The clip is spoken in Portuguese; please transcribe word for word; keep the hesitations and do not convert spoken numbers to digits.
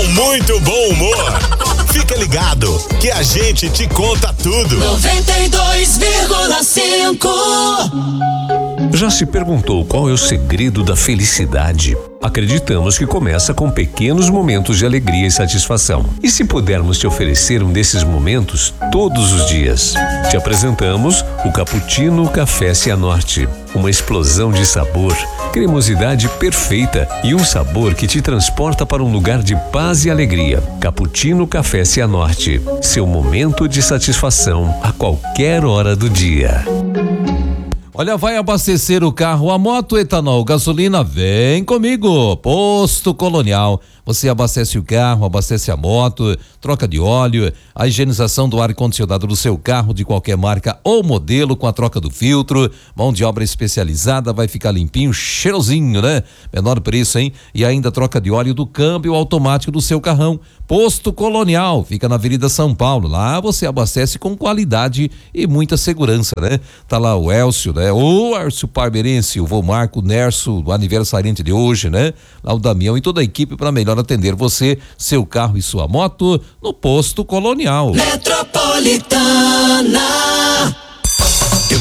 muito bom humor. Fica ligado que a gente te conta tudo. noventa e dois vírgula cinco. Já se perguntou qual é o segredo da felicidade? Acreditamos que começa com pequenos momentos de alegria e satisfação. E se pudermos te oferecer um desses momentos todos os dias? Te apresentamos o Cappuccino Café Cianorte. Uma explosão de sabor, cremosidade perfeita e um sabor que te transporta para um lugar de paz e alegria. Cappuccino Café Cianorte. Seu momento de satisfação a qualquer hora do dia. Olha, vai abastecer o carro, a moto, etanol, gasolina, vem comigo. Posto Colonial. Você abastece o carro, abastece a moto, troca de óleo, a higienização do ar-condicionado do seu carro de qualquer marca ou modelo com a troca do filtro, mão de obra especializada, vai ficar limpinho, cheirosinho, né? Menor preço, hein? E ainda troca de óleo do câmbio automático do seu carrão. Posto Colonial, fica na Avenida São Paulo. Lá você abastece com qualidade e muita segurança, né? Tá lá o Elcio, né? O Elcio Parmeirense, o vô Marco Nerso, o aniversariante de hoje, né? Lá o Damião e toda a equipe para melhor atender você, seu carro e sua moto no Posto Colonial. Metropolitana.